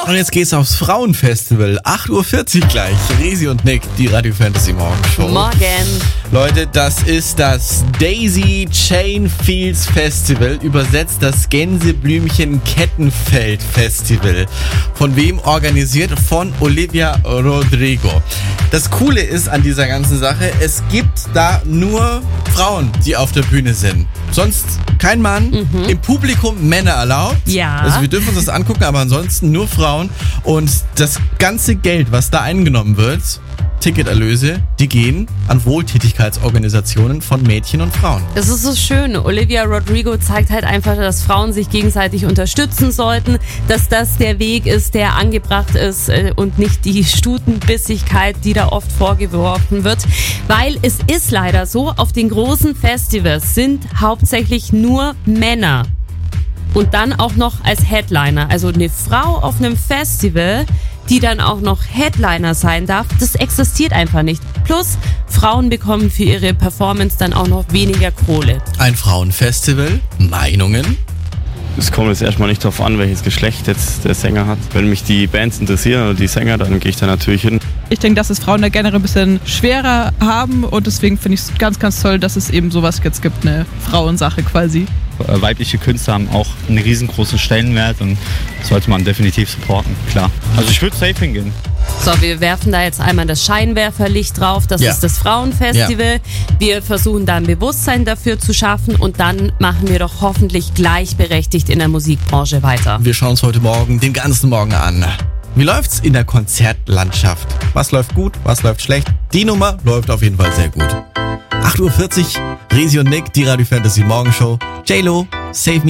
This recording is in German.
Und jetzt geht's aufs Frauenfestival. 8.40 Uhr gleich. Resi und Nick, die Radio Fantasy Morgenshow. Morgen. Leute, das ist das Daisy Chain Fields Festival, übersetzt das Gänseblümchen Kettenfeld Festival. Von wem organisiert? Von Olivia Rodrigo. Das Coole ist an dieser ganzen Sache, es gibt da nur Frauen, die auf der Bühne sind. Sonst kein Mann, im Publikum Männer erlaubt. Ja. Also wir dürfen uns das angucken, aber ansonsten nur Frauen. Und das ganze Geld, was da eingenommen wird, Ticketerlöse, die gehen an Wohltätigkeitsorganisationen von Mädchen und Frauen. Das ist so schön. Olivia Rodrigo zeigt halt einfach, dass Frauen sich gegenseitig unterstützen sollten, dass das der Weg ist, der angebracht ist und nicht die Stutenbissigkeit, die da oft vorgeworfen wird. Weil es ist leider so, auf den großen Festivals sind hauptsächlich nur Männer. Und dann auch noch als Headliner. Also eine Frau auf einem Festival, die dann auch noch Headliner sein darf, das existiert einfach nicht. Plus, Frauen bekommen für ihre Performance dann auch noch weniger Kohle. Ein Frauenfestival, Meinungen? Es kommt jetzt erstmal nicht darauf an, welches Geschlecht jetzt der Sänger hat. Wenn mich die Bands interessieren oder die Sänger, dann gehe ich da natürlich hin. Ich denke, dass es Frauen da generell ein bisschen schwerer haben und deswegen finde ich es ganz, ganz toll, dass es eben sowas jetzt gibt, eine Frauensache quasi. Weibliche Künstler haben auch einen riesengroßen Stellenwert und sollte man definitiv supporten, klar. Also ich würde safe hingehen. So, wir werfen da jetzt einmal das Scheinwerferlicht drauf. Das ist das Frauenfestival. Ja. Wir versuchen da ein Bewusstsein dafür zu schaffen und dann machen wir doch hoffentlich gleichberechtigt in der Musikbranche weiter. Wir schauen uns heute Morgen, den ganzen Morgen an. Wie läuft's in der Konzertlandschaft? Was läuft gut, was läuft schlecht? Die Nummer läuft auf jeden Fall sehr gut. 8.40 Uhr, Resi und Nick, die Radio Fantasy Morgenshow. J-Lo, Save Me.